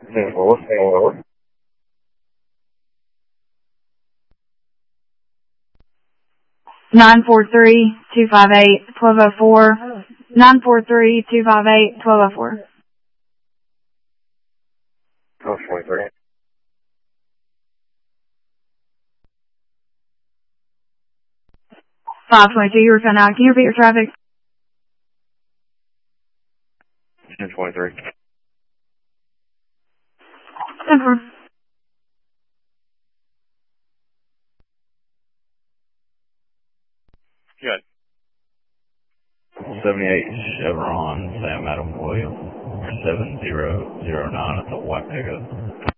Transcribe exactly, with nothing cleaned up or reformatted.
ten four, hang over. nine four three, two five eight, one two zero four. nine four three, two five eight, one two zero four. twelve twenty-three. five twenty-two, you were found out. Can you repeat your traffic? ten twenty-three. ten four. Good. seventy-eight Chevron, Sam Adam Williams, seven zero zero nine at the White Echo.